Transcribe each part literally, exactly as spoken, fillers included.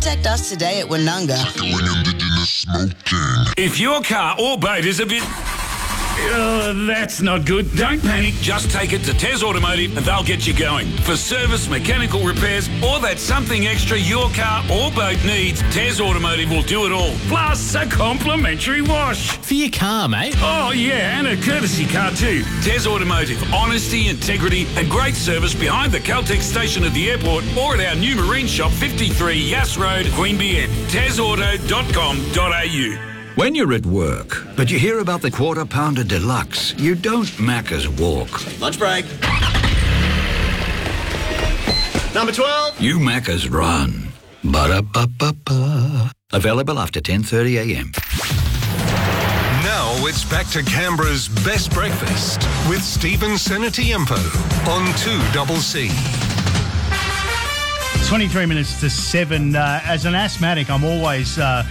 Contact us today at Woononga. If your car or boat is a bit... Oh, that's not good. Don't panic. Just take it to Tez Automotive and they'll get you going. For service, mechanical repairs, or that something extra your car or boat needs, Tez Automotive will do it all. Plus a complimentary wash. For your car, mate. Oh, yeah, and a courtesy car too. Tez Automotive. Honesty, integrity and great service behind the Caltex station at the airport or at our new marine shop, fifty-three Yass Road, Queanbeyan. tez auto dot com dot a u. When you're at work, but you hear about the Quarter Pounder Deluxe, you don't Macca's walk. Lunch break. Number twelve. You Macca's run. Ba-da-ba-ba-ba. Available after ten thirty a m. Now it's back to Canberra's best breakfast with Stephen Senatiempo on two C C. twenty-three minutes to seven. Uh, as an asthmatic, I'm always... Uh,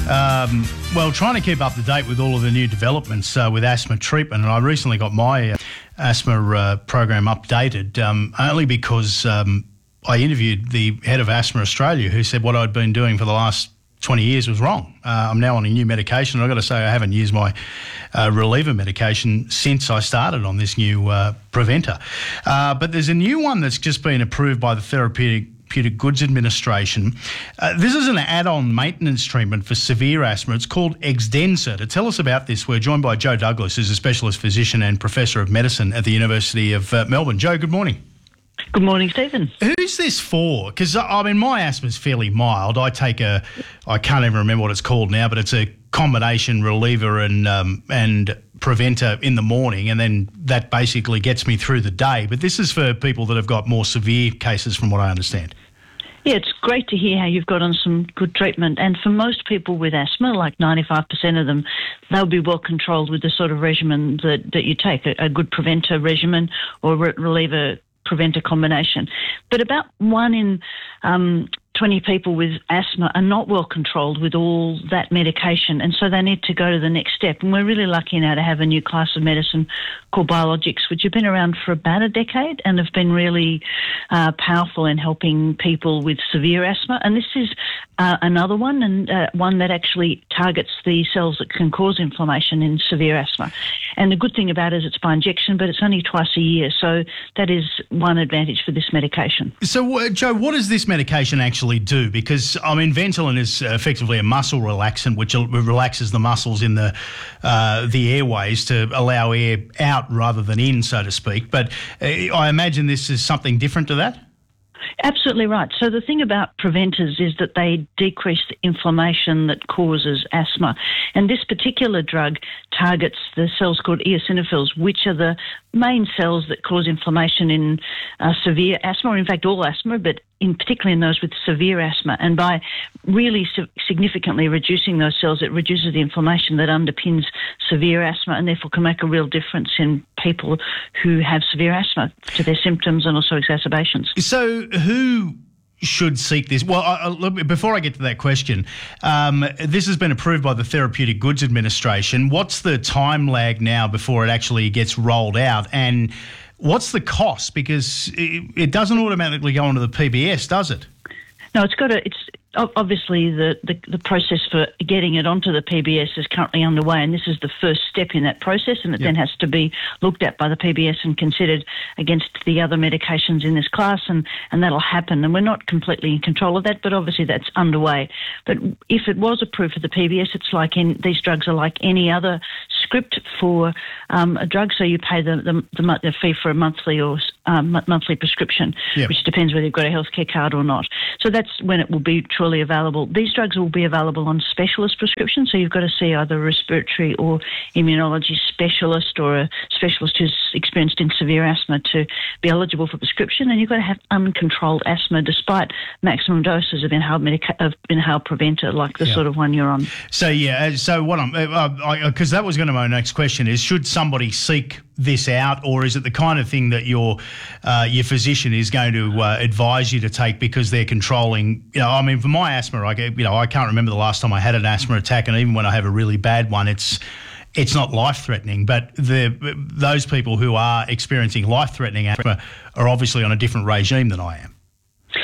Um, well, trying to keep up to date with all of the new developments uh, with asthma treatment, and I recently got my uh, asthma uh, program updated um, only because um, I interviewed the head of Asthma Australia who said what I'd been doing for the last twenty years was wrong. Uh, I'm now on a new medication, and I've got to say I haven't used my uh, reliever medication since I started on this new uh, preventer. Uh, but there's a new one that's just been approved by the Therapeutic Therapeutic Goods Administration. Uh, this is an add-on maintenance treatment for severe asthma. It's called Exdensa. To tell us about this, we're joined by Joe Douglas, who's a specialist physician and Professor of Medicine at the University of uh, Melbourne. Joe, good morning. Good morning, Stephen. Who's this for? Because, I mean, my asthma's fairly mild. I take a, I can't even remember what it's called now, but it's a combination reliever and um, and preventer in the morning, and then that basically gets me through the day. But this is for people that have got more severe cases, from what I understand. Yeah, it's great to hear how you've got on some good treatment. And for most people with asthma, like ninety-five percent of them, they'll be well controlled with the sort of regimen that, that you take, a, a good preventer regimen or re- reliever preventer combination. But about one in um, twenty people with asthma are not well controlled with all that medication, and so they need to go to the next step. And we're really lucky now to have a new class of medicine called biologics, which have been around for about a decade and have been really uh, powerful in helping people with severe asthma. And this is uh, another one, and uh, one that actually targets the cells that can cause inflammation in severe asthma. And the good thing about it is it's by injection, but it's only twice a year, so that is one advantage for this medication. So, uh, Joe, what does this medication actually do? Because, I mean, Ventolin is effectively a muscle relaxant, which relaxes the muscles in the uh, the airways to allow air out rather than in, so to speak. But uh, I imagine this is something different to that? Absolutely right. So the thing about preventers is that they decrease the inflammation that causes asthma. And this particular drug targets the cells called eosinophils, which are the main cells that cause inflammation in uh, severe asthma, or in fact all asthma, but in particularly in those with severe asthma. And by really su- significantly reducing those cells, it reduces the inflammation that underpins severe asthma, and therefore can make a real difference in people who have severe asthma to their symptoms and also exacerbations. So who should seek this? Well, I, I, before I get to that question, um, this has been approved by the Therapeutic Goods Administration. What's the time lag now before it actually gets rolled out? And what's the cost? Because it, it doesn't automatically go onto the P B S, does it? No, it's got to. It's obviously the, the, the process for getting it onto the P B S is currently underway, and this is the first step in that process, and it yep. then has to be looked at by the P B S and considered against the other medications in this class, and, and that'll happen. And we're not completely in control of that, but obviously that's underway. But if it was approved for the P B S, it's like in, these drugs are like any other script for um, a drug, so you pay the, the, the, the fee for a monthly or um, monthly prescription, yep. which depends whether you've got a healthcare card or not. So that's when it will be truly available. These drugs will be available on specialist prescription, so you've got to see either a respiratory or immunology specialist or a specialist who's experienced in severe asthma to be eligible for prescription, and you've got to have uncontrolled asthma despite maximum doses of inhaled, medica- of inhaled preventer like the yeah. sort of one you're on. So, yeah, so what I'm... Because uh, that was going to be my next question is, should somebody seek this out, or is it the kind of thing that your uh, your physician is going to uh, advise you to take because they're controlling, you know, I mean, for my asthma, I get, you know, I can't remember the last time I had an asthma attack, and even when I have a really bad one, it's it's not life-threatening. But the those people who are experiencing life-threatening asthma are obviously on a different regime than I am.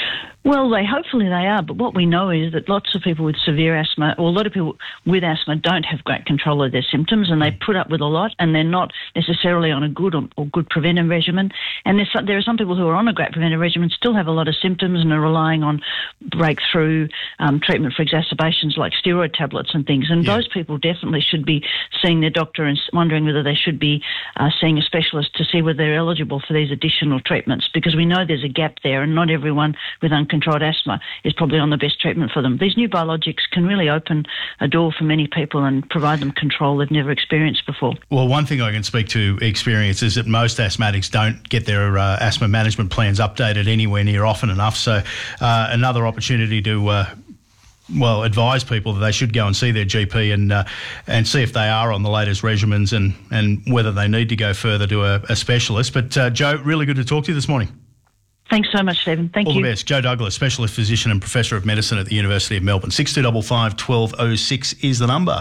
Well, they hopefully they are, but what we know is that lots of people with severe asthma, or a lot of people with asthma, don't have great control of their symptoms, and they put up with a lot, and they're not necessarily on a good or, or good preventive regimen. And there's some, there are some people who are on a great preventive regimen, still have a lot of symptoms, and are relying on breakthrough um, treatment for exacerbations like steroid tablets and things. And yeah. those people definitely should be seeing their doctor and wondering whether they should be uh, seeing a specialist to see whether they're eligible for these additional treatments, because we know there's a gap there, and not everyone with uncontrolled controlled asthma is probably on the best treatment for them. These new biologics can really open a door for many people and provide them control they've never experienced before. Well, one thing I can speak to experience is that most asthmatics don't get their uh, asthma management plans updated anywhere near often enough. So uh, another opportunity to uh, well, advise people that they should go and see their G P and uh, and see if they are on the latest regimens and, and whether they need to go further to a, a specialist. But uh, Joe, really good to talk to you this morning. Thanks so much, Stephen. Thank All you. All the best. Joe Douglas, Specialist Physician and Professor of Medicine at the University of Melbourne. six two five five, one two zero six is the number.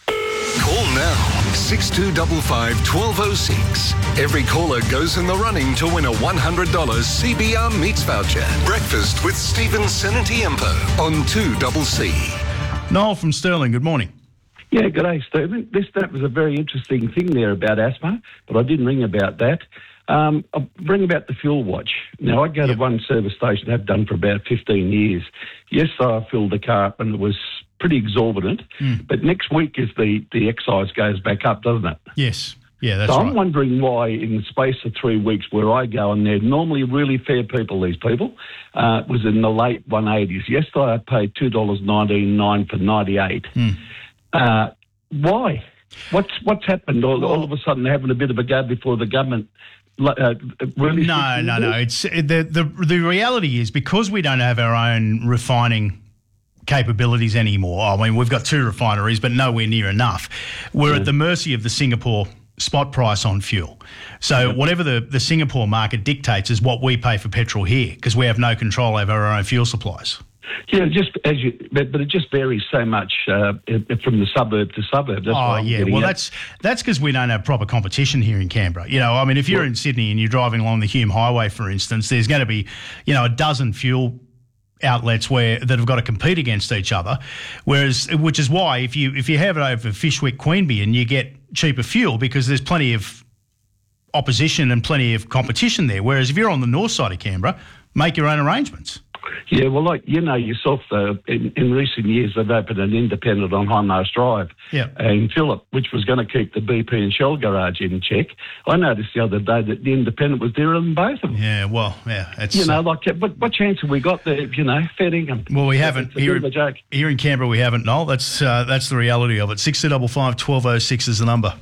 Call now, six two five five, one two zero six. Every caller goes in the running to win a one hundred dollars C B R Meats voucher. Breakfast with Stephen Senatiempo on two C C. Noel from Stirling, good morning. Yeah, good day, Stephen. This, that was a very interesting thing there about asthma, but I didn't ring about that. Um, I'll bring about the fuel watch. Now, I go yep. to one service station, have done for about fifteen years. Yesterday, I filled the car up and it was pretty exorbitant. Mm. But next week is the, the excise goes back up, doesn't it? Yes. Yeah, that's so right. I'm wondering why in the space of three weeks where I go, and they're normally really fair people, these people, uh, was in the late one eighties. Yesterday, I paid two dollars ninety-nine for ninety-eight. Mm. Uh, why? What's what's happened? All, all of a sudden, having a bit of a go before the government... Uh, really no, no, no. It's the, the the reality is because we don't have our own refining capabilities anymore. I mean, we've got two refineries, but nowhere near enough. We're yeah. at the mercy of the Singapore spot price on fuel. So yeah. whatever the, the Singapore market dictates is what we pay for petrol here because we have no control over our own fuel supplies. Yeah, just as you, but, but it just varies so much uh, from the suburb to suburb. That's oh, yeah. Well, at. that's that's because we don't have proper competition here in Canberra. You know, I mean, if you're well, in Sydney and you're driving along the Hume Highway, for instance, there's going to be, you know, a dozen fuel outlets where that have got to compete against each other. Whereas, which is why if you if you have it over Fyshwick, Queanbeyan, you get cheaper fuel because there's plenty of opposition and plenty of competition there. Whereas if you're on the north side of Canberra, make your own arrangements. Yeah, well, like you know yourself, though, in, in recent years they've opened an independent on Hindmarsh Drive yep. in Phillip, which was going to keep the B P and Shell garage in check. I noticed the other day that the independent was dearer than both of them. Yeah, well, yeah. It's, you know, uh, like, what, what chance have we got there, you know, fair income? Well, we haven't. Here, in, here in Canberra we haven't, Noel. That's, uh, that's the reality of it. six two five five, one two zero six is the number.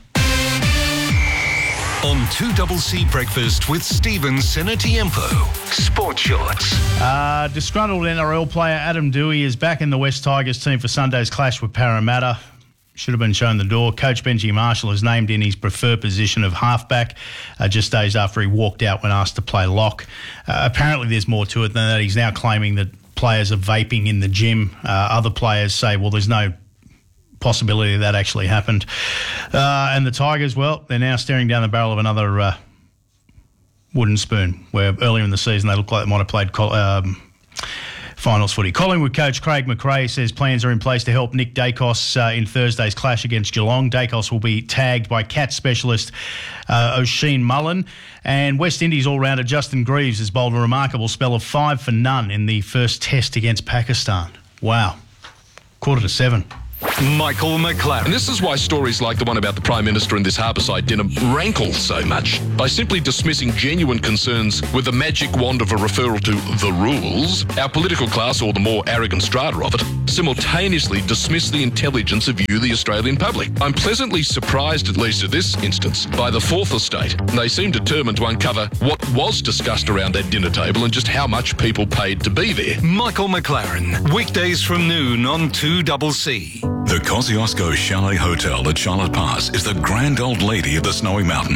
On two C C Breakfast with Stephen Senatiempo. Sports Shorts. Uh, disgruntled N R L player Adam Dewey is back in the West Tigers team for Sunday's clash with Parramatta. Should have been shown the door. Coach Benji Marshall is named in his preferred position of halfback uh, just days after he walked out when asked to play lock. Uh, apparently there's more to it than that. He's now claiming that players are vaping in the gym. Uh, other players say, well, there's no possibility that actually happened. Uh, and the Tigers, well, they're now staring down the barrel of another uh, wooden spoon, where earlier in the season they looked like they might have played um, finals footy. Collingwood coach Craig McRae says plans are in place to help Nick Dacos uh, in Thursday's clash against Geelong. Dacos will be tagged by cat specialist uh, Oisin Mullen. And West Indies all-rounder Justin Greaves has bowled a remarkable spell of five for none in the first test against Pakistan. Wow. Quarter to seven. Michael McLaren. And this is why stories like the one about the Prime Minister and this Harbourside dinner rankle so much. By simply dismissing genuine concerns with the magic wand of a referral to the rules, our political class, or the more arrogant strata of it, simultaneously dismiss the intelligence of you, the Australian public. I'm pleasantly surprised, at least in this instance, by the Fourth Estate. They seem determined to uncover what was discussed around that dinner table and just how much people paid to be there. Michael McLaren, weekdays from noon on two C C. The Kosciuszko Chalet Hotel at Charlotte Pass is the grand old lady of the Snowy Mountains.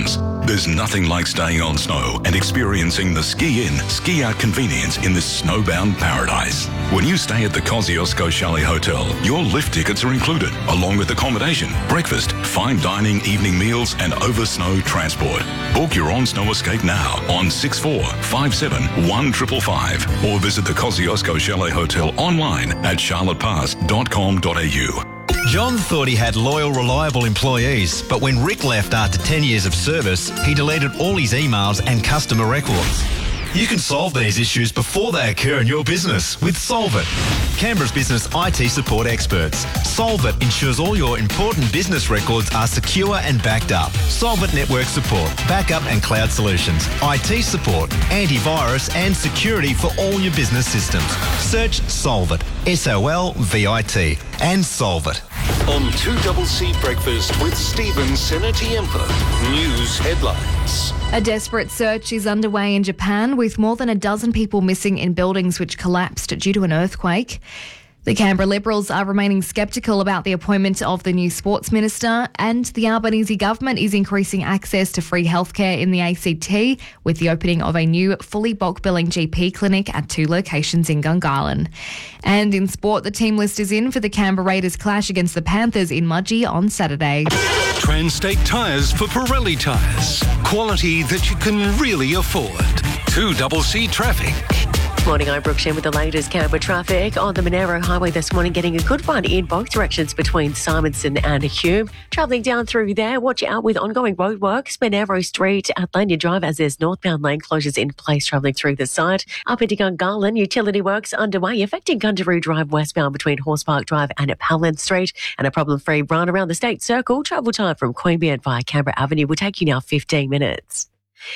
There's nothing like staying on snow and experiencing the ski in, ski out convenience in this snowbound paradise. When you stay at the Kosciuszko Chalet Hotel, your lift tickets are included, along with accommodation, breakfast, fine dining, evening meals, and over snow transport. Book your on snow escape now on six four five seven one five five five or visit the Kosciuszko Chalet Hotel online at charlotte pass dot com dot a u. John thought he had loyal, reliable employees, but when Rick left after ten years of service, he deleted all his emails and customer records. You can solve these issues before they occur in your business with Solvit, Canberra's business I T support experts. Solvit ensures all your important business records are secure and backed up. Solvit network support, backup and cloud solutions, I T support, antivirus and security for all your business systems. Search Solvit, S O L V I T, and Solvit. On two C Breakfast with Stephen Senatiempo. News headlines. A desperate search is underway in Japan with more than a dozen people missing in buildings which collapsed due to an earthquake. The Canberra Liberals are remaining sceptical about the appointment of the new sports minister, and the Albanese government is increasing access to free healthcare in the A C T with the opening of a new fully bulk billing G P clinic at two locations in Gungahlin. And in sport, the team list is in for the Canberra Raiders clash against the Panthers in Mudgee on Saturday. Transtate Tyres for Pirelli tyres. Quality that you can really afford. two C Traffic. Morning, I'm Brooke Shen with the latest Canberra traffic on the Monaro Highway this morning, getting a good run in both directions between Simonson and Hume. Travelling down through there, watch out with ongoing roadworks. Monaro Street at Lanyard Drive as there's northbound lane closures in place travelling through the site. Up into Gungahlin, utility works underway affecting Gundaroo Drive westbound between Horse Park Drive and at Powland Street. And a problem-free run around the State Circle. Travel time from Queanbeyan via Canberra Avenue will take you now fifteen minutes.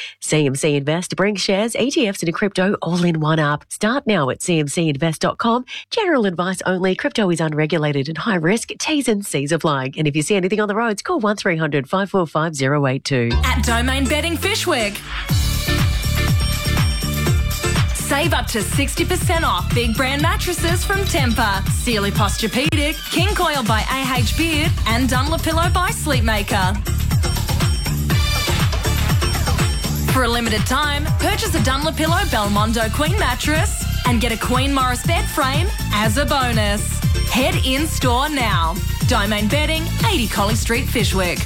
C M C Invest brings shares, E T Fs and crypto all in one app. Start now at c m c invest dot com. General advice only. Crypto is unregulated and high risk. T's and C's apply. And if you see anything on the roads, call one three hundred five four five zero eight two. At Domain Bedding Fishwick. Save up to sixty percent off big brand mattresses from Tempur, Sealy Posturepedic, King Coil by A H Beard and Dunlopillow by Sleepmaker. For a limited time, purchase a Dunlopillow Belmondo Queen mattress and get a Queen Morris bed frame as a bonus. Head in store now. Domain Bedding, eighty Colley Street, Fishwick.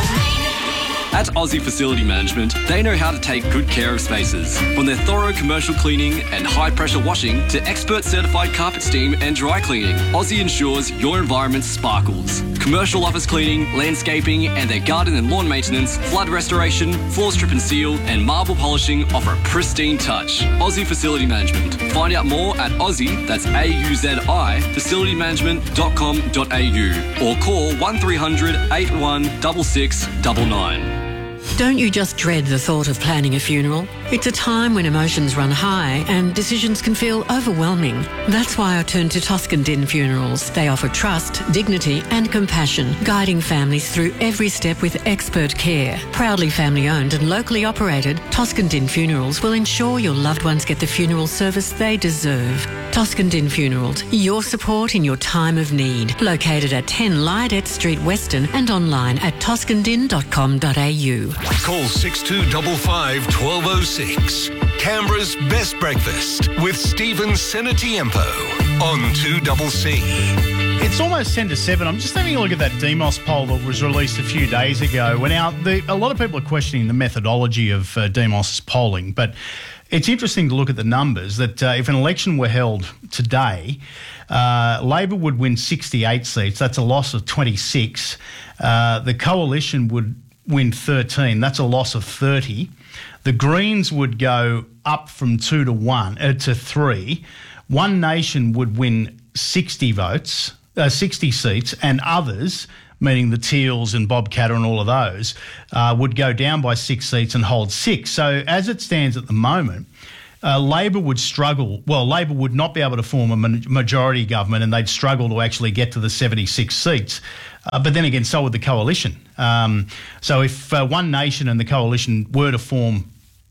At Aussie Facility Management, they know how to take good care of spaces. From their thorough commercial cleaning and high-pressure washing to expert-certified carpet steam and dry cleaning, Aussie ensures your environment sparkles. Commercial office cleaning, landscaping, and their garden and lawn maintenance, flood restoration, floor strip and seal, and marble polishing offer a pristine touch. Aussie Facility Management. Find out more at Aussie, that's A U Z I, facility management dot com dot a u or call one three hundred eight one six six nine nine. Don't you just dread the thought of planning a funeral? It's a time when emotions run high and decisions can feel overwhelming. That's why I turn to Toscan Din Funerals. They offer trust, dignity and compassion, guiding families through every step with expert care. Proudly family owned and locally operated, Toscan Din Funerals will ensure your loved ones get the funeral service they deserve. Toscan Din Funerals, your support in your time of need. Located at ten Lydet Street, Western and online at toscan din dot com dot a u. Call six two five five one two zero six. Canberra's Best Breakfast with Stephen Senatiempo on two C. It's almost ten to seven. I'm just having a look at that Demos poll that was released a few days ago. Now, the, a lot of people are questioning the methodology of uh, Demos polling, but it's interesting to look at the numbers that uh, if an election were held today, uh, Labor would win sixty-eight seats. That's a loss of twenty-six. Uh, the Coalition would win thirteen. That's a loss of thirty. The Greens would go up from two to one uh, to three. One Nation would win sixty votes, uh, sixty seats, and others, meaning the Teals and Bob Catter and all of those, uh, would go down by six seats and hold six. So as it stands at the moment, uh, Labor would struggle. Well, Labor would not be able to form a majority government and they'd struggle to actually get to the seventy-six seats. Uh, but then again, so would the Coalition. Um, so if uh, One Nation and the Coalition were to form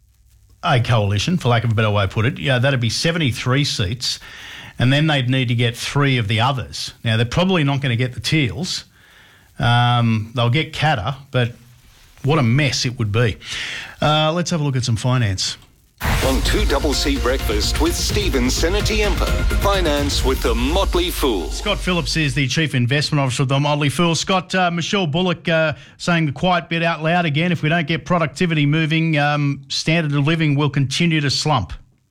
a coalition, for lack of a better way to put it, yeah, that'd be seventy-three seats, and then they'd need to get three of the others. Now, they're probably not going to get the Teals. Um, they'll get Catter, but what a mess it would be. Uh, let's have a look at some finance. On two C Breakfast with Stephen Senatiempo. Finance with the Motley Fool. Scott Phillips is the Chief Investment Officer of the Motley Fool. Scott, uh, Michelle Bullock uh, saying the quiet bit out loud again. If we don't get productivity moving, um, standard of living will continue to slump.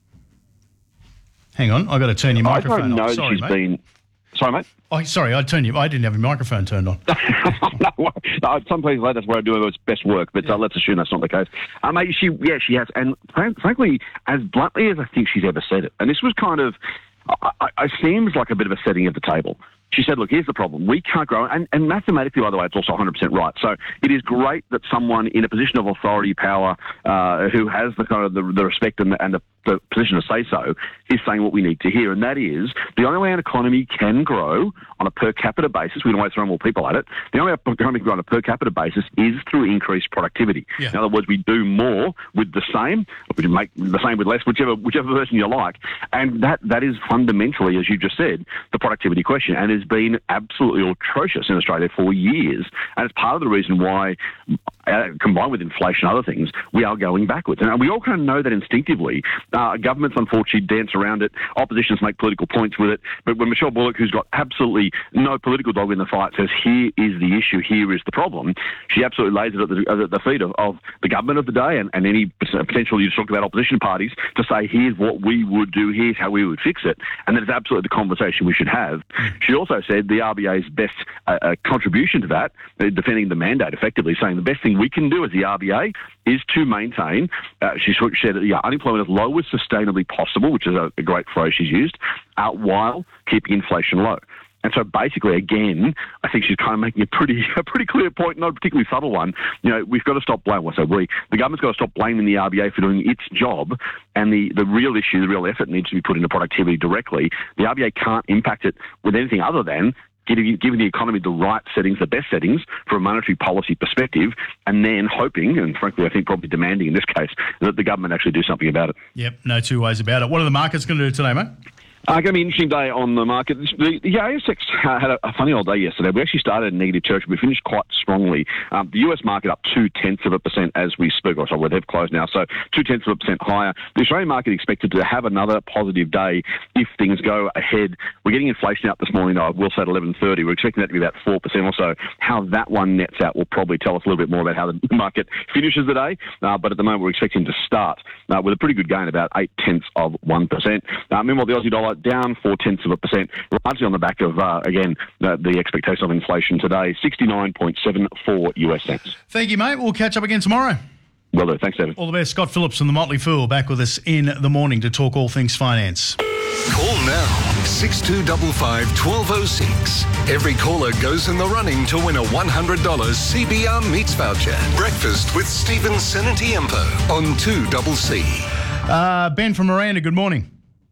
Hang on, I've got to turn your microphone on. I don't know off. that Sorry, she's mate. been... Sorry, mate? Oh, sorry, I turned you. I didn't have your microphone turned on. no, no, some people say that's where I do its best work, but yeah. uh, let's assume that's not the case. Uh, mate, she, yeah, she has, and fr- frankly, as bluntly as I think she's ever said it, and this was kind of, I, I, I seems like a bit of a setting of the table. She said, look, here's the problem. We can't grow. And, and mathematically, by the way, it's also one hundred percent right. So it is great that someone in a position of authority, power, uh, who has the kind of the, the respect and, the, and the, the position to say so, is saying what we need to hear. And that is the only way an economy can grow on a per capita basis, we don't always throw more people at it, the only way an economy can grow on a per capita basis is through increased productivity. Yeah. In other words, we do more with the same, or we make the same with less, whichever whichever version you like. And that that is fundamentally, as you just said, the productivity question. And is been absolutely atrocious in Australia for years, and it's part of the reason why, uh, combined with inflation and other things, we are going backwards. And we all kind of know that instinctively. Uh, governments, unfortunately, dance around it. Oppositions make political points with it. But when Michelle Bullock, who's got absolutely no political dog in the fight, says, here is the issue, here is the problem, she absolutely lays it at the, at the feet of, of the government of the day and, and any potential, you talked about opposition parties, to say, here's what we would do, here's how we would fix it. And that is absolutely the conversation we should have. She also said the R B A's best uh, uh, contribution to that, uh, defending the mandate effectively, saying the best thing we can do as the R B A is to maintain, uh, she said, yeah, unemployment as low as sustainably possible, which is a, a great phrase she's used, uh, while keeping inflation low. And so basically, again, I think she's kind of making a pretty a pretty clear point, not a particularly subtle one. You know, we've got to stop blaming, well, so we, the government's got to stop blaming the R B A for doing its job, and the, the real issue, the real effort needs to be put into productivity directly. The R B A can't impact it with anything other than giving, giving the economy the right settings, the best settings from a monetary policy perspective, and then hoping, and frankly I think probably demanding in this case, that the government actually do something about it. Yep, no two ways about it. What are the markets going to do today, mate? Uh, going to be an interesting day on the market. The, the A S X uh, had a, a funny old day yesterday. We actually started in negative territory. We finished quite strongly. Um, the U S market up two-tenths of a percent as we speak. Or sorry, well, they've closed now, so two-tenths of a percent higher. The Australian market expected to have another positive day if things go ahead. We're getting inflation out this morning, though, I will say at eleven thirty. We're expecting that to be about four percent or so. How that one nets out will probably tell us a little bit more about how the market finishes the day. Uh, but at the moment, we're expecting to start uh, with a pretty good gain, about eight-tenths of one percent. Uh, meanwhile, the Aussie dollar down four-tenths of a percent, largely on the back of, uh, again, uh, the expectation of inflation today, sixty-nine point seven four U S cents. Thank you, mate. We'll catch up again tomorrow. Well done. Thanks, David. All the best. Scott Phillips from the Motley Fool back with us in the morning to talk all things finance. Call now, six two five five, one two zero six. Every caller goes in the running to win a one hundred dollars C B R Meats voucher. Breakfast with Stephen Senatiempo on two C C. Uh, Ben from Miranda, good morning.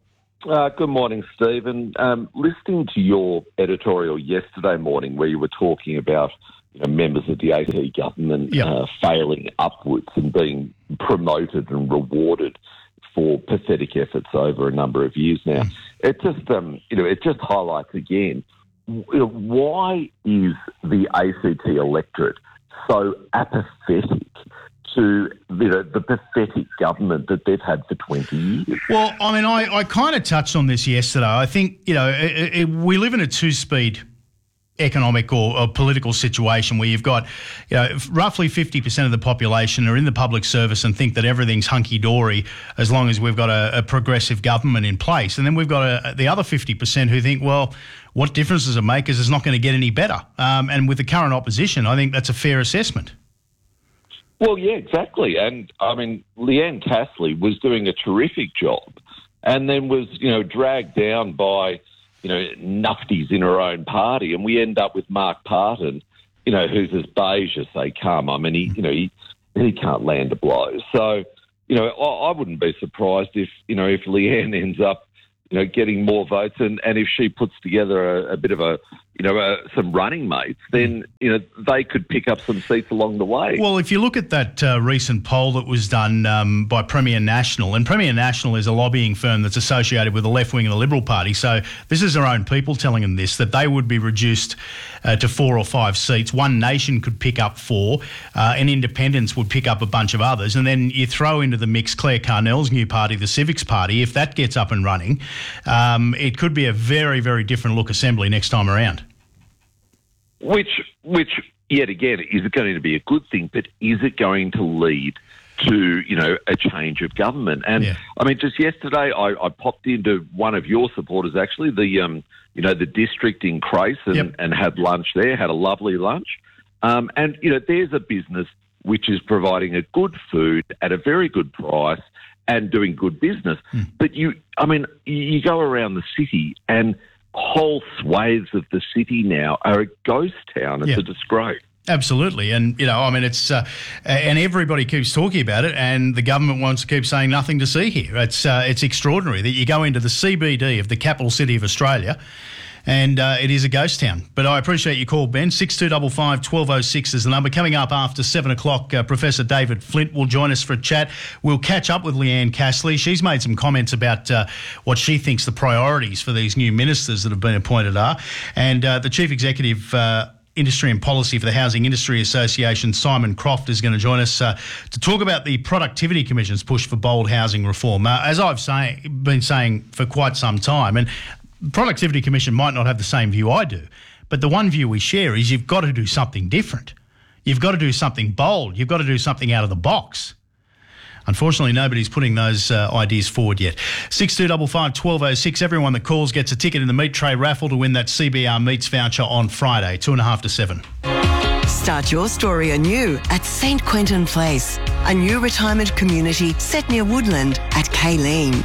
Uh, good morning, Stephen. Um, listening to your editorial yesterday morning where you were talking about you know, members of the A T government yep. uh, failing upwards and being promoted and rewarded for pathetic efforts over a number of years now, mm. it just um, you know it just highlights again you know, why is the A C T electorate so apathetic to you know, the pathetic government that they've had for twenty years. Well, I mean, I, I kind of touched on this yesterday. I think, you know, it, it, we live in a two-speed economic or, or political situation where you've got, you know, roughly fifty percent of the population are in the public service and think that everything's hunky-dory as long as we've got a, a progressive government in place. And then we've got a, the other fifty percent who think, well, what difference does it make because it's not going to get any better? Um, and with the current opposition, I think that's a fair assessment. Well, yeah, exactly. And, I mean, Leanne Tassley was doing a terrific job and then was, you know, dragged down by, you know, nufties in her own party. And we end up with Mark Parton, you know, who's as beige as they come. I mean, he, you know, he, he can't land a blow. So, you know, I, I wouldn't be surprised if, you know, if Leanne ends up, you know, getting more votes and, and if she puts together a, a bit of a, you know, uh, some running mates, then, you know, they could pick up some seats along the way. Well, if you look at that uh, recent poll that was done um, by Premier National, and Premier National is a lobbying firm that's associated with the left wing of the Liberal Party, so this is their own people telling them this, that they would be reduced uh, to four or five seats. One Nation could pick up four, uh, and Independents would pick up a bunch of others, and then you throw into the mix Claire Carnell's new party, the Civics Party. If that gets up and running, um, it could be a very, very different look Assembly next time around. Which, which, yet again, is going to be a good thing, but is it going to lead to, you know, a change of government? And, yeah. I mean, just yesterday I, I popped into one of your supporters, actually, the, um, you know, the district in Crace, and, yep. and had lunch there, had a lovely lunch. Um, and, you know, there's a business which is providing a good food at a very good price and doing good business. Mm. But you, I mean, you go around the city and whole swathes of the city now are a ghost town. It's yeah. a disgrace. Absolutely. And, you know, I mean, it's, uh, and everybody keeps talking about it, and the government wants to keep saying nothing to see here. It's, uh, it's extraordinary that you go into the C B D of the capital city of Australia, and uh, it is a ghost town. But I appreciate your call, Ben. six two five five, one two zero six is the number. Coming up after seven o'clock, uh, Professor David Flint will join us for a chat. We'll catch up with Leanne Castley. She's made some comments about uh, what she thinks the priorities for these new ministers that have been appointed are. And uh, the Chief Executive uh, Industry and Policy for the Housing Industry Association, Simon Croft, is going to join us uh, to talk about the Productivity Commission's push for bold housing reform. Uh, as I've say, been saying for quite some time, and Productivity Commission might not have the same view I do, but the one view we share is you've got to do something different. You've got to do something bold. You've got to do something out of the box. Unfortunately, nobody's putting those uh, ideas forward yet. six two five five, one two zero six. Everyone that calls gets a ticket in the Meat Tray raffle to win that C B R Meats voucher on Friday, two and a half to seven. Start your story anew at Saint Quentin Place, a new retirement community set near Woodland at Kayleen.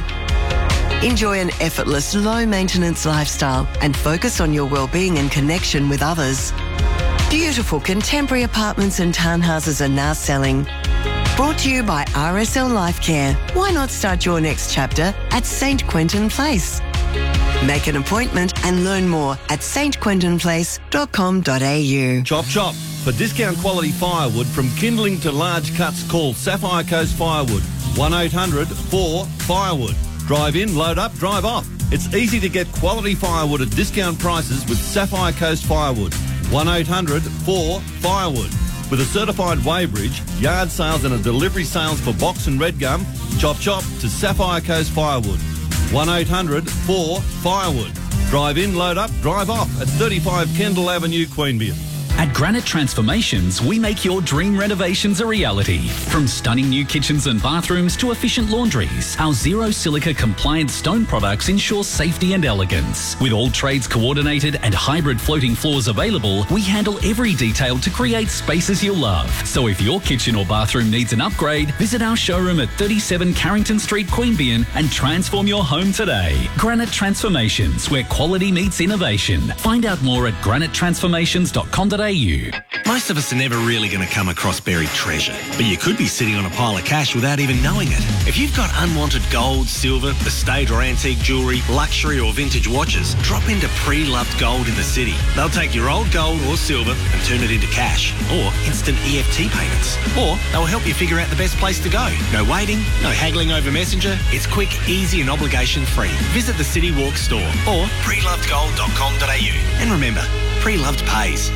Enjoy an effortless, low-maintenance lifestyle and focus on your well-being and connection with others. Beautiful contemporary apartments and townhouses are now selling. Brought to you by R S L Life Care. Why not start your next chapter at Saint Quentin Place? Make an appointment and learn more at s t quentin place dot com dot a u. Chop chop. For discount quality firewood from kindling to large cuts, call Sapphire Coast Firewood. one eight hundred four firewood. Drive in, load up, drive off. It's easy to get quality firewood at discount prices with Sapphire Coast Firewood. one eight hundred four firewood. With a certified weighbridge, yard sales and a delivery sales for box and red gum, chop chop to Sapphire Coast Firewood. one eight hundred four firewood. Drive in, load up, drive off at thirty-five Kendall Avenue, Queanbeyan. At Granite Transformations, we make your dream renovations a reality. From stunning new kitchens and bathrooms to efficient laundries, our zero silica compliant stone products ensure safety and elegance. With all trades coordinated and hybrid floating floors available, we handle every detail to create spaces you'll love. So if your kitchen or bathroom needs an upgrade, visit our showroom at thirty-seven Carrington Street, Queanbeyan, and transform your home today. Granite Transformations, where quality meets innovation. Find out more at granite transformations dot com dot a u. Most of us are never really going to come across buried treasure, but you could be sitting on a pile of cash without even knowing it. If you've got unwanted gold, silver, estate or antique jewellery, luxury or vintage watches, drop into Pre-Loved Gold in the city. They'll take your old gold or silver and turn it into cash or instant E F T payments. Or they'll help you figure out the best place to go. No waiting, no haggling over Messenger. It's quick, easy and obligation free. Visit the City Walk store or pre loved gold dot com dot a u. And remember, Pre-Loved pays.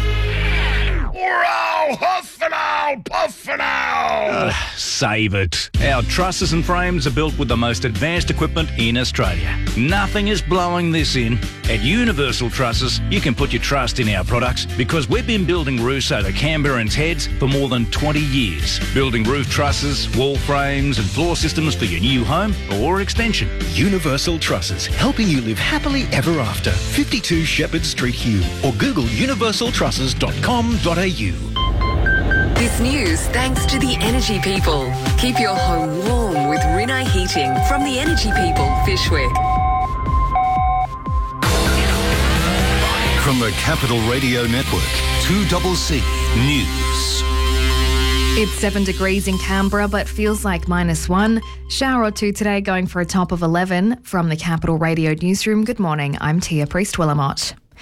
Whoa, huff and owl, puff and owl. Uh, save it. Our trusses and frames are built with the most advanced equipment in Australia. Nothing is blowing this in. At Universal Trusses, you can put your trust in our products because we've been building roofs over Canberrans' heads for more than twenty years. Building roof trusses, wall frames and floor systems for your new home or extension. Universal Trusses, helping you live happily ever after. fifty-two Shepherd Street, Hugh, or Google universal trusses dot com dot a u. This news thanks to the Energy People. Keep your home warm with Rinnai Heating from the Energy People, Fishwick. From the Capital Radio Network, two C C News. It's seven degrees in Canberra, but feels like minus one. Shower or two today, going for a top of eleven. From the Capital Radio Newsroom, good morning. I'm Tia Priest-Willamott.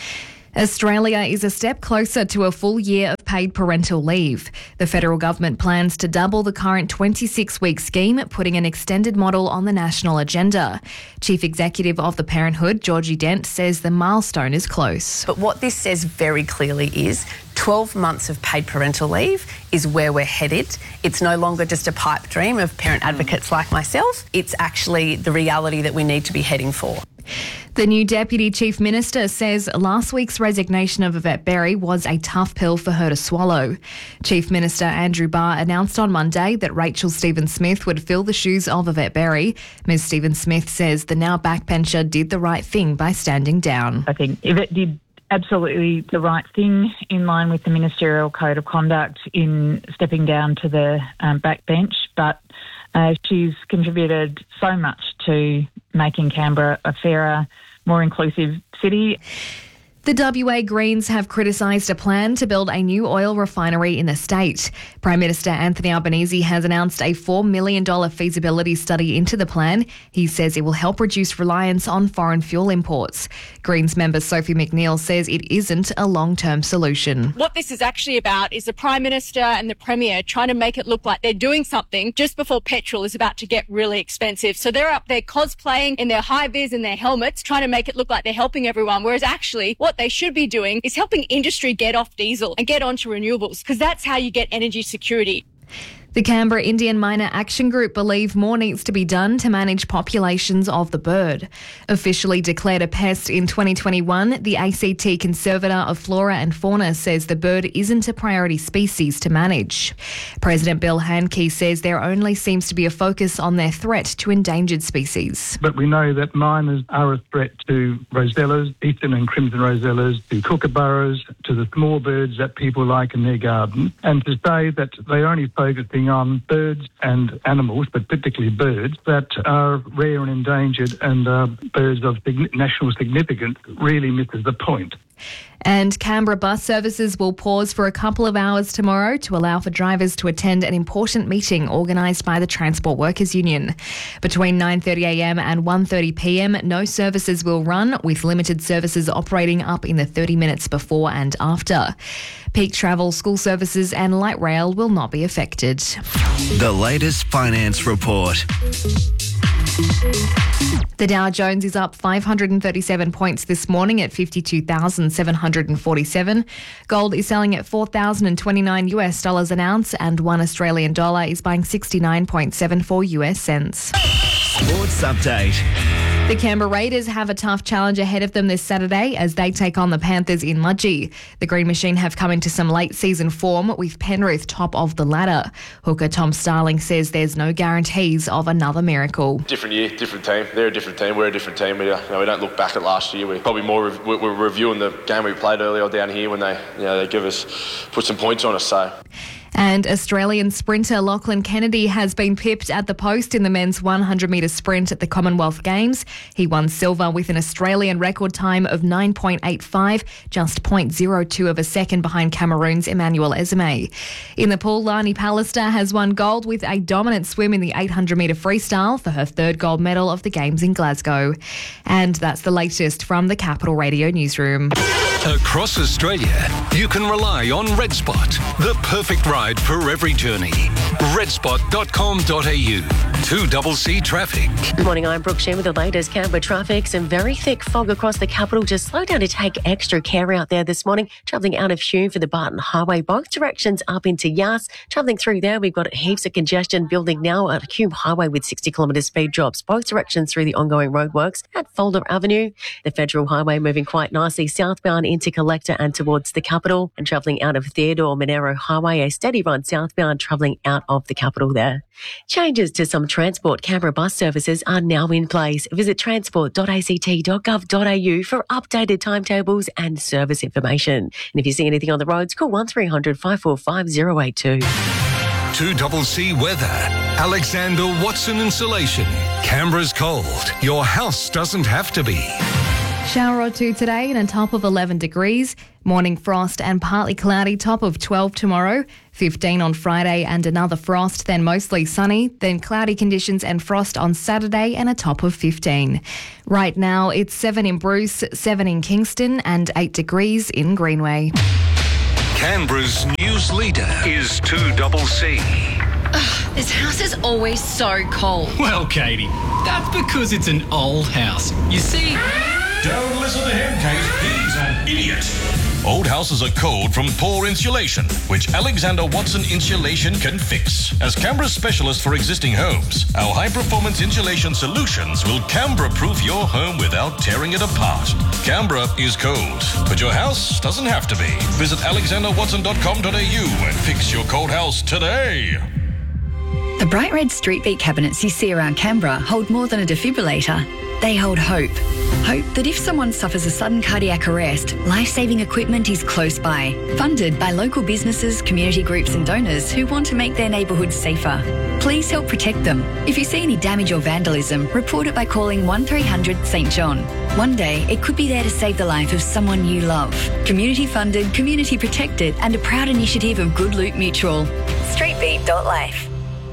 Australia is a step closer to a full year of paid parental leave. The federal government plans to double the current twenty-six week scheme, putting an extended model on the national agenda. Chief Executive of the Parenthood, Georgie Dent, says the milestone is close. But what this says very clearly is twelve months of paid parental leave is where we're headed. It's no longer just a pipe dream of parent advocates like myself. It's actually the reality that we need to be heading for. The new Deputy Chief Minister says last week's resignation of Yvette Berry was a tough pill for her to swallow. Chief Minister Andrew Barr announced on Monday that Rachel Stephen-Smith would fill the shoes of Yvette Berry. Ms Stephen-Smith says the now backbencher did the right thing by standing down. I think Yvette did absolutely the right thing in line with the Ministerial Code of Conduct in stepping down to the um, backbench, but uh, she's contributed so much to making Canberra a fairer, more inclusive city. The W A Greens have criticised a plan to build a new oil refinery in the state. Prime Minister Anthony Albanese has announced a four million dollars feasibility study into the plan. He says it will help reduce reliance on foreign fuel imports. Greens member Sophie McNeil says it isn't a long-term solution. What this is actually about is the Prime Minister and the Premier trying to make it look like they're doing something just before petrol is about to get really expensive. So they're up there cosplaying in their high-vis and their helmets, trying to make it look like they're helping everyone, whereas actually what they should be doing is helping industry get off diesel and get onto renewables, because that's how you get energy security. The Canberra Indian Miner Action Group believe more needs to be done to manage populations of the bird. Officially declared a pest in twenty twenty-one, the A C T Conservator of Flora and Fauna says the bird isn't a priority species to manage. President Bill Handke says there only seems to be a focus on their threat to endangered species. But we know that miners are a threat to rosellas, eastern and crimson rosellas, to kookaburras, to the small birds that people like in their garden. And to say that they're only focusing on birds and animals, but particularly birds, that are rare and endangered and are birds of national significance really misses the point. And Canberra bus services will pause for a couple of hours tomorrow to allow for drivers to attend an important meeting organised by the Transport Workers Union. Between nine thirty a m and one thirty p m, no services will run, with limited services operating up in the thirty minutes before and after. Peak travel, school services and light rail will not be affected. The latest finance report. The Dow Jones is up five hundred thirty-seven points this morning at fifty-two thousand seven hundred forty-seven. Gold is selling at four thousand twenty-nine US dollars an ounce, and one Australian dollar is buying sixty-nine point seven four US cents. Sports update. The Canberra Raiders have a tough challenge ahead of them this Saturday as they take on the Panthers in Mudgee. The Green Machine have come into some late season form, with Penrith top of the ladder. Hooker Tom Starling says there's no guarantees of another miracle. Different year, different team. They're a different team. We're a different team. We, you know, we don't look back at last year. We're probably more re- we're reviewing the game we played earlier down here when they, you know, they give us put some points on us. So. And Australian sprinter Lachlan Kennedy has been pipped at the post in the men's one hundred metre sprint at the Commonwealth Games. He won silver with an Australian record time of nine point eight five, just zero point zero two of a second behind Cameroon's Emmanuel Ezeme. In the pool, Lani Pallister has won gold with a dominant swim in the eight hundred metre freestyle for her third gold medal of the Games in Glasgow. And that's the latest from the Capital Radio newsroom. Across Australia, you can rely on Red Spot, the perfect ride for every journey. red spot dot com dot a u. two C C traffic. Good morning, I'm Brooke Sheen with the latest Canberra traffic. Some very thick fog across the capital. Just slow down to take extra care out there this morning. Travelling out of Hume for the Barton Highway, both directions up into Yass. Travelling through there, we've got heaps of congestion building now at Hume Highway with sixty kilometre speed drops, both directions through the ongoing roadworks at Folder Avenue. The Federal Highway moving quite nicely southbound into Collector and towards the capital, and travelling out of Theodore Monero Highway, a steady run southbound travelling out of the capital there. Changes to some Transport Canberra bus services are now in place. Visit transport dot a c t dot gov dot a u for updated timetables and service information. And if you see anything on the roads, call one three hundred five four five zero eight two. two C C weather. Alexander Watson Insulation. Canberra's cold. Your house doesn't have to be. Shower or two today and a top of eleven degrees. Morning frost and partly cloudy, top of twelve tomorrow. fifteen on Friday and another frost, then mostly sunny. Then cloudy conditions and frost on Saturday and a top of fifteen. Right now it's seven in Bruce, seven in Kingston and eight degrees in Greenway. Canberra's news leader is two C. Ugh, this house is always so cold. Well, Katie, that's because it's an old house. You see... Don't listen to him, Kate. He's an idiot. Old houses are cold from poor insulation, which Alexander Watson Insulation can fix. As Canberra's specialist for existing homes, our high-performance insulation solutions will Canberra-proof your home without tearing it apart. Canberra is cold, but your house doesn't have to be. Visit alexander watson dot com dot a u and fix your cold house today. The bright red street beat cabinets you see around Canberra hold more than a defibrillator. They hold hope. Hope that if someone suffers a sudden cardiac arrest, life-saving equipment is close by. Funded by local businesses, community groups and donors who want to make their neighbourhoods safer. Please help protect them. If you see any damage or vandalism, report it by calling one three hundred St John. One day, it could be there to save the life of someone you love. Community funded, community protected and a proud initiative of Good Loot Mutual. street beat dot life.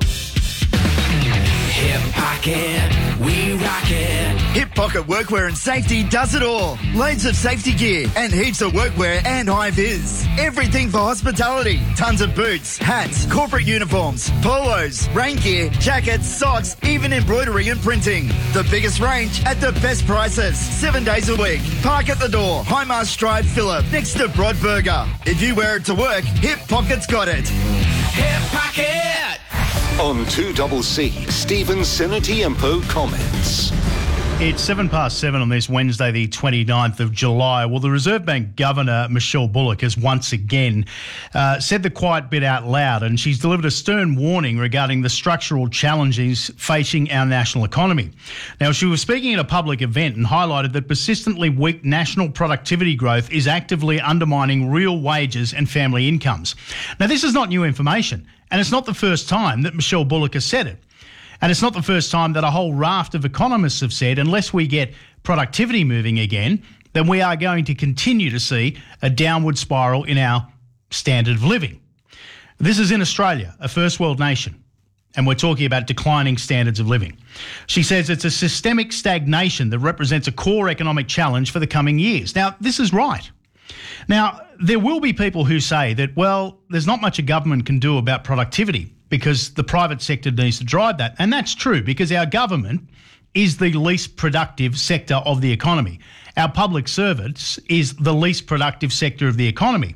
Hip Pocket, we rock it. Hip Pocket Workwear and Safety does it all. Loads of safety gear and heaps of workwear and high vis. Everything for hospitality. Tons of boots, hats, corporate uniforms, polos, rain gear, jackets, socks, even embroidery and printing. The biggest range at the best prices. Seven days a week. Park at the door. Highmarsh Drive, Phillip, next to Broadburger. If you wear it to work, Hip Pocket's got it. Hip Pocket! On two C, Stephen Senatiempo comments. It's seven past seven on this Wednesday, the twenty-ninth of July. Well, the Reserve Bank Governor, Michelle Bullock, has once again uh, said the quiet bit out loud, and she's delivered a stern warning regarding the structural challenges facing our national economy. Now, she was speaking at a public event and highlighted that persistently weak national productivity growth is actively undermining real wages and family incomes. Now, this is not new information, and it's not the first time that Michelle Bullock has said it. And it's not the first time that a whole raft of economists have said, unless we get productivity moving again, then we are going to continue to see a downward spiral in our standard of living. This is in Australia, a first world nation, and we're talking about declining standards of living. She says it's a systemic stagnation that represents a core economic challenge for the coming years. Now, this is right. Now, there will be people who say that, well, there's not much a government can do about productivity, because the private sector needs to drive that. And that's true, because our government is the least productive sector of the economy. Our public service is the least productive sector of the economy.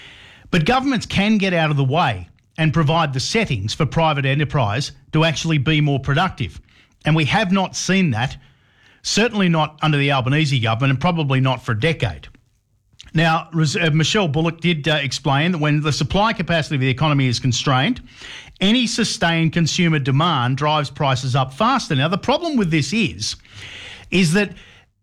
But governments can get out of the way and provide the settings for private enterprise to actually be more productive. And we have not seen that, certainly not under the Albanese government, and probably not for a decade. Now, Michelle Bullock did uh, explain that when the supply capacity of the economy is constrained, any sustained consumer demand drives prices up faster. Now, the problem with this is, is that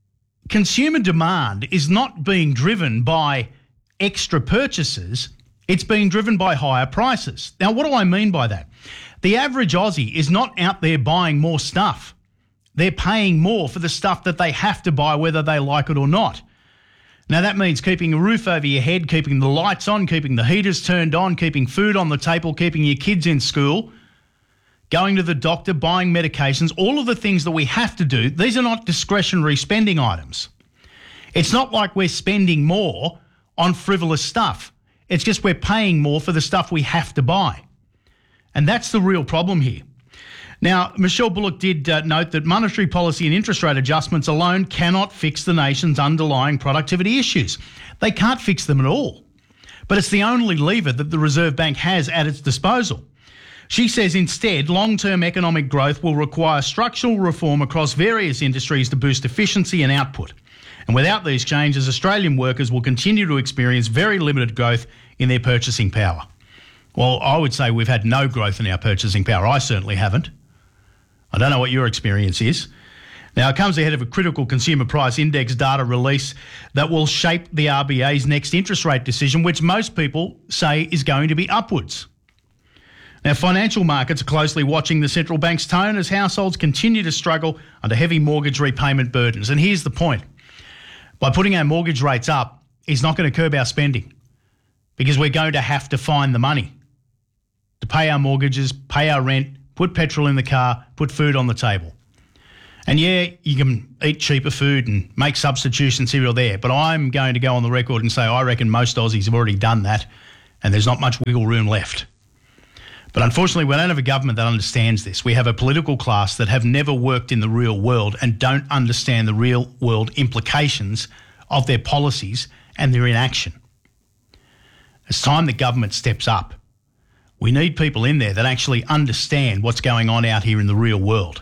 consumer demand is not being driven by extra purchases, it's being driven by higher prices. Now, what do I mean by that? The average Aussie is not out there buying more stuff. They're paying more for the stuff that they have to buy, whether they like it or not. Now, that means keeping a roof over your head, keeping the lights on, keeping the heaters turned on, keeping food on the table, keeping your kids in school, going to the doctor, buying medications, all of the things that we have to do. These are not discretionary spending items. It's not like we're spending more on frivolous stuff. It's just we're paying more for the stuff we have to buy. And that's the real problem here. Now, Michelle Bullock did uh, note that monetary policy and interest rate adjustments alone cannot fix the nation's underlying productivity issues. They can't fix them at all. But it's the only lever that the Reserve Bank has at its disposal. She says instead, long-term economic growth will require structural reform across various industries to boost efficiency and output. And without these changes, Australian workers will continue to experience very limited growth in their purchasing power. Well, I would say we've had no growth in our purchasing power. I certainly haven't. I don't know what your experience is. Now, it comes ahead of a critical consumer price index data release that will shape the R B A's next interest rate decision, which most people say is going to be upwards. Now, financial markets are closely watching the central bank's tone as households continue to struggle under heavy mortgage repayment burdens. And here's the point. by putting our mortgage rates up is not going to curb our spending, because we're going to have to find the money to pay our mortgages, pay our rent, put petrol in the car, put food on the table. And yeah, you can eat cheaper food and make substitutions here or there, but I'm going to go on the record and say I reckon most Aussies have already done that, and there's not much wiggle room left. But unfortunately, we don't have a government that understands this. We have a political class that have never worked in the real world and don't understand the real world implications of their policies and their inaction. It's time the government steps up. We need people in there that actually understand what's going on out here in the real world.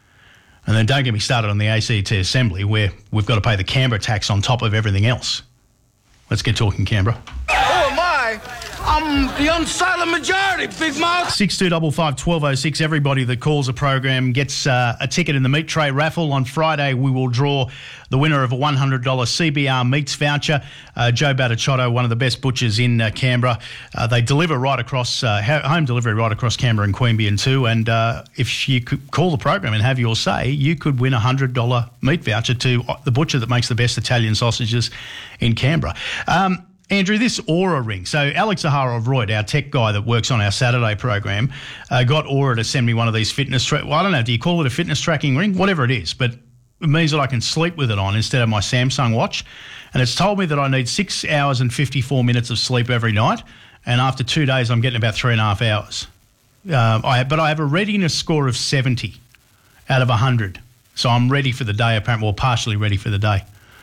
And then don't get me started on the A C T Assembly, where we've got to pay the Canberra tax on top of everything else. Let's get talking, Canberra. Who am I? I'm the unsilent majority, Big Mouth. six two five five, one two oh six. Everybody that calls a program gets uh, a ticket in the meat tray raffle. On Friday, we will draw the winner of a one hundred dollars C B R Meats voucher. Uh, Joe Battachotto, one of the best butchers in uh, Canberra. Uh, they deliver right across, uh, home delivery right across Canberra and Queanbeyan too. And uh, if you could call the program and have your say, you could win a one hundred dollars meat voucher to the butcher that makes the best Italian sausages in Canberra. Um, Andrew, this Aura ring. So Alex Zaharov-Royd, our tech guy that works on our Saturday program, uh, got Aura to send me one of these fitness... Tra- well, I don't know, do you call it a fitness tracking ring? Whatever it is, but it means that I can sleep with it on instead of my Samsung watch. And it's told me that I need six hours and fifty-four minutes of sleep every night. And after two days, I'm getting about three and a half hours. Uh, I, but I have a readiness score of seventy out of one hundred. So I'm ready for the day, apparently, well, partially ready for the day.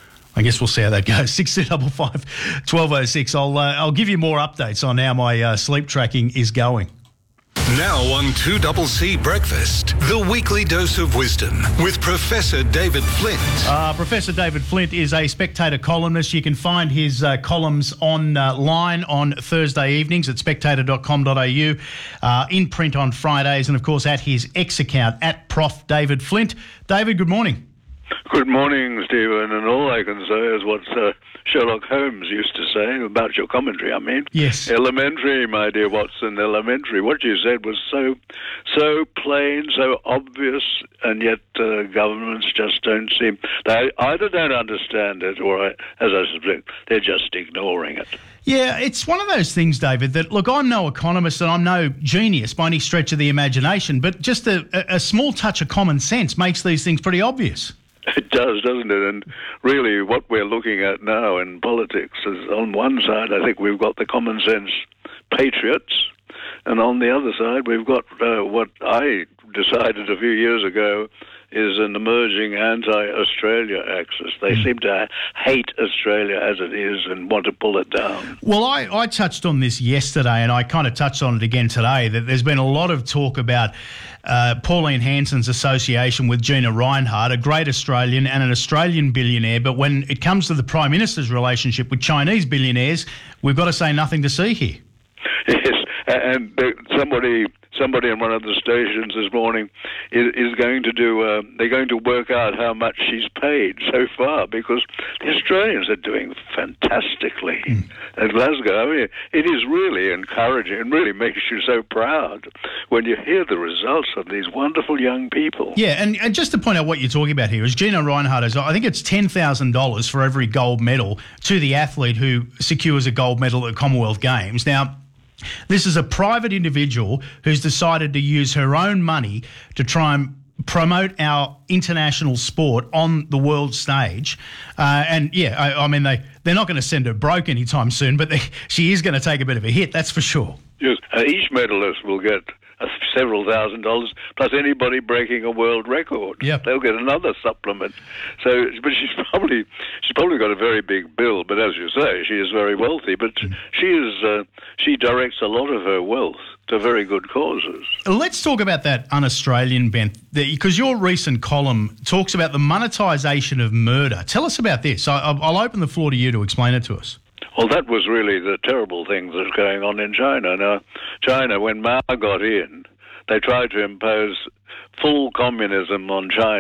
I guess we'll see how that goes. six two five five, one two oh six. I'll, uh, I'll give you more updates on how my uh, sleep tracking is going. Now on two C C Breakfast, the weekly dose of wisdom with Professor David Flint. Uh, Professor David Flint is a Spectator columnist. You can find his uh, columns online on Thursday evenings at spectator dot com dot a u, uh, in print on Fridays, and of course at his X account at Prof David Flint. David, good morning. Good morning, Stephen, and all I can say is what uh, Sherlock Holmes used to say about your commentary, I mean. Yes. Elementary, my dear Watson, elementary. What you said was so so plain, so obvious, and yet uh, governments just don't seem... They either don't understand it or, as I suspect, they're just ignoring it. Yeah, it's one of those things, David, that, look, I'm no economist and I'm no genius by any stretch of the imagination, but just a, a small touch of common sense makes these things pretty obvious. It does, doesn't it? And really what we're looking at now in politics is, on one side, I think we've got the common sense patriots, and on the other side, we've got uh, what I decided a few years ago is an emerging anti-Australia axis. They mm. seem to hate Australia as it is and want to pull it down. Well, I, I touched on this yesterday, and I kind of touched on it again today, that there's been a lot of talk about uh, Pauline Hanson's association with Gina Rinehart, a great Australian and an Australian billionaire, but when it comes to the Prime Minister's relationship with Chinese billionaires, we've got to say nothing to see here. Yes, and somebody... Somebody on one of the stations this morning is, is going to do, uh, they're going to work out how much she's paid so far, because the Australians are doing fantastically mm. at Glasgow. I mean, it is really encouraging and really makes you so proud when you hear the results of these wonderful young people. Yeah, and, and just to point out what you're talking about here is Gina Rinehart is, I think it's ten thousand dollars for every gold medal to the athlete who secures a gold medal at the Commonwealth Games. Now, this is a private individual who's decided to use her own money to try and promote our international sport on the world stage. Uh, and, yeah, I, I mean, they, they're not going to send her broke anytime soon, but they, she is going to take a bit of a hit, that's for sure. Yes, uh, each medalist will get uh, several thousand dollars, plus anybody breaking a world record. Yep. They'll get another supplement. So, but she's probably she's probably got a very big bill. But as you say, she is very wealthy. But mm. she is uh, she directs a lot of her wealth to very good causes. Let's talk about that un-Australian bent, because your recent column talks about the monetisation of murder. Tell us about this. I, I'll open the floor to you to explain it to us. Well, that was really the terrible thing that's going on in China. Now, China, when Mao got in, they tried to impose full communism on China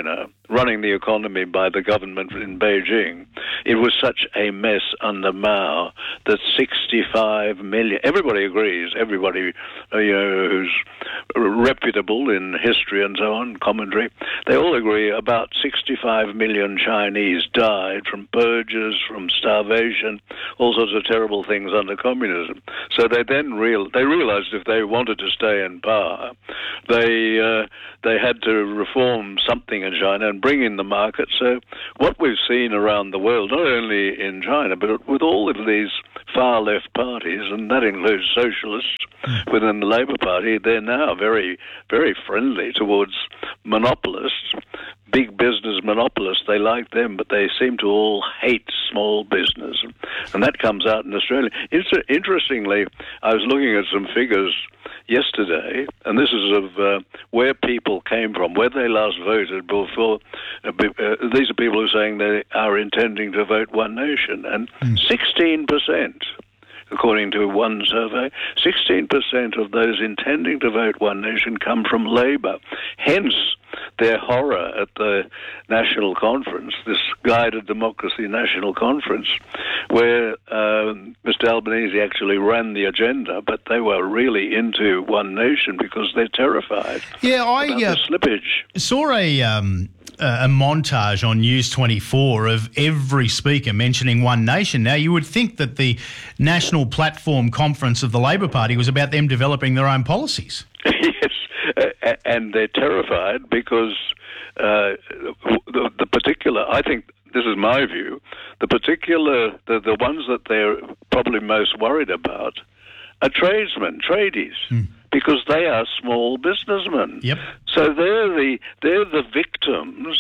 running the economy by the government in Beijing. It was such a mess under Mao that sixty-five million, everybody agrees, everybody uh, you know, who's reputable in history and so on, commentary, they all agree about sixty-five million Chinese died from purges, from starvation, all sorts of terrible things under communism. So they then real they realized if they wanted to stay in power, they uh, they had to reform something in China and bring in the market. So what we've seen around the world, not only in China, but with all of these far-left parties, and that includes socialists within the Labour Party, they're now very, very friendly towards monopolists, big business monopolists. They like them, but they seem to all hate small business. And that comes out in Australia. Inter- interestingly, I was looking at some figures yesterday, and this is of uh, where people came from, where they last voted before. Uh, uh, these are people who are saying they are intending to vote One Nation, and sixteen percent, according to one survey, sixteen percent of those intending to vote One Nation come from Labor. Hence their horror at the National Conference, this Guided Democracy National Conference, where um, Mister Albanese actually ran the agenda, but they were really into One Nation because they're terrified yeah, I, about uh, the slippage. saw a... Um a montage on News twenty-four of every speaker mentioning One Nation. Now, you would think that the National Platform Conference of the Labor Party was about them developing their own policies. Yes, uh, and they're terrified because uh, the, the particular, I think, this is my view, the particular, the, the ones that they're probably most worried about are tradesmen, tradies. Hmm. Because they are small businessmen. Yep. So they're the they're the victims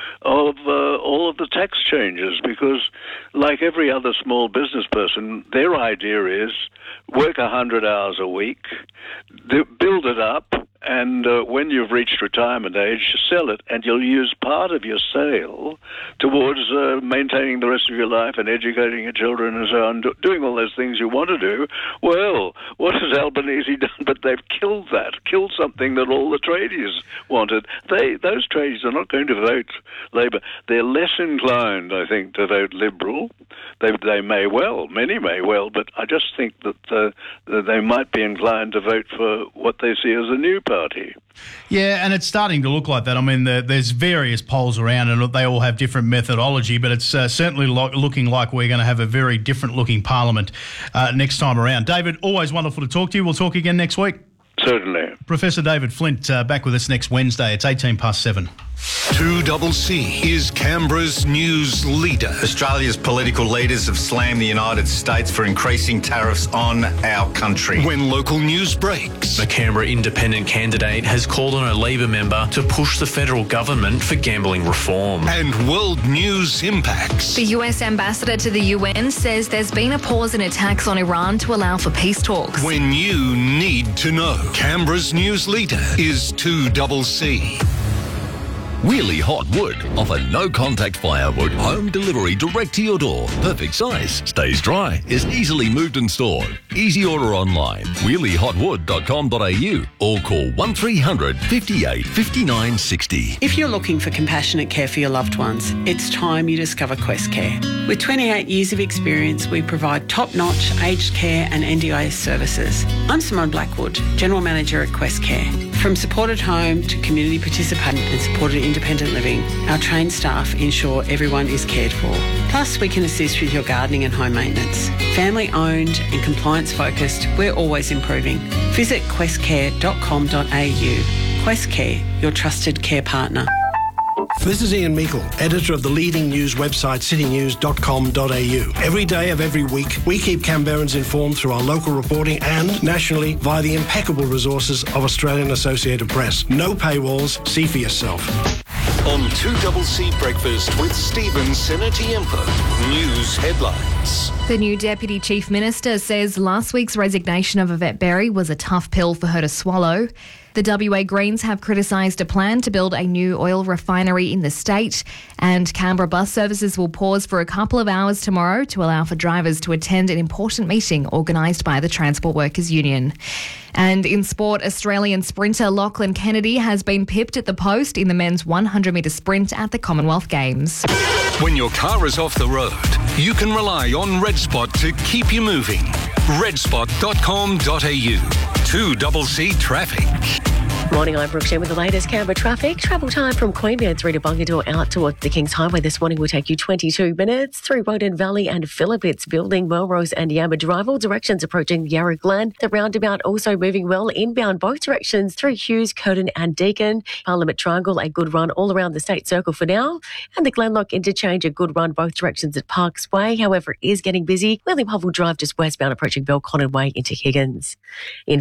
of uh, all of the tax changes. Because, like every other small business person, their idea is work a hundred hours a week, build it up, and uh, when you've reached retirement age, sell it, and you'll use part of your sale towards uh, maintaining the rest of your life and educating your children and so on, do, doing all those things you want to do. Well, what has Albanese done? But they've killed that, killed something that all the tradies wanted. They, those tradies are not going to vote Labor. They're less inclined, I think, to vote Liberal. They, they may well, many may well, but I just think that, uh, that they might be inclined to vote for what they see as a new party. Yeah, and it's starting to look like that. I mean, the, there's various polls around and they all have different methodology, but it's uh, certainly lo- looking like we're going to have a very different-looking parliament uh, next time around. David, always wonderful to talk to you. We'll talk again next week. Certainly. Professor David Flint uh, back with us next Wednesday. It's eighteen past seven. two C C is Canberra's news leader. Australia's political leaders have slammed the United States for increasing tariffs on our country. When local news breaks. A Canberra independent candidate has called on a Labor member to push the federal government for gambling reform. And world news impacts. The U S ambassador to the U N says there's been a pause in attacks on Iran to allow for peace talks. When you need to know. Canberra's news leader is two C C. Wheelie Hot Wood offer no-contact firewood, home delivery direct to your door. Perfect size, stays dry, is easily moved and stored. Easy order online, wheelie hot wood dot com dot a u or call one three hundred, fifty-eight, fifty-nine, sixty. If you're looking for compassionate care for your loved ones, it's time you discover Quest Care. With twenty-eight years of experience, we provide top-notch aged care and N D I S services. I'm Simone Blackwood, General Manager at Quest Care. From supported home to community participant and supported independent living, our trained staff ensure everyone is cared for. Plus, we can assist with your gardening and home maintenance. Family owned and compliance focused, we're always improving. Visit quest care dot com dot a u. Quest Care, your trusted care partner. This is Ian Meikle, editor of the leading news website city news dot com dot a u. Every day of every week, we keep Canberrans informed through our local reporting and nationally via the impeccable resources of Australian Associated Press. No paywalls, see for yourself. On two C C Breakfast with Stephen Senatiempo. News headlines. The new Deputy Chief Minister says last week's resignation of Yvette Berry was a tough pill for her to swallow. The W A Greens have criticised a plan to build a new oil refinery in the state, and Canberra bus services will pause for a couple of hours tomorrow to allow for drivers to attend an important meeting organised by the Transport Workers Union. And in sport, Australian sprinter Lachlan Kennedy has been pipped at the post in the men's one hundred metre sprint at the Commonwealth Games. When your car is off the road, you can rely on RedSpot to keep you moving. red spot dot com dot a u. two C C Traffic. Morning, I'm Brooke Shen with the latest Canberra traffic. Travel time from Queanbeyan through to Bungadore out towards the Kings Highway this morning will take you twenty-two minutes. Through Woden Valley and Phillips building Melrose and Yamba Drive. All directions approaching Yarra Glen. The roundabout also moving well inbound both directions through Hughes, Curtin and Deakin. Parliament Triangle, a good run all around the State Circle for now. And the Glenlock Interchange, a good run both directions at Parks Way. However, it is getting busy. William Hovell Drive just westbound approaching Belconnen Way into Higgins. In